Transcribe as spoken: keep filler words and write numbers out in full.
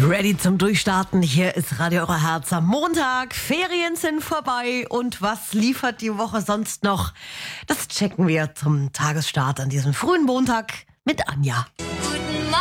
Ready zum Durchstarten. Hier ist Radio Eure Herz am Montag. Ferien sind vorbei. Und was liefert die Woche sonst noch? Das checken wir zum Tagesstart an diesem frühen Montag mit Anja.